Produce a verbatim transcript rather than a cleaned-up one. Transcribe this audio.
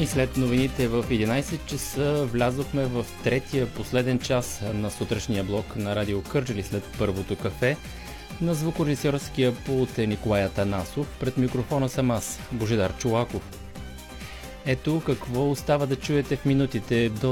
И след новините в единайсет часа влязохме в третия последен час на сутрешния блок на Радио Кърджали след първото кафе. На звукорежисьорския пулт е Николай Атанасов, пред микрофона съм аз, Божидар Чолаков. Ето какво остава да чуете в минутите до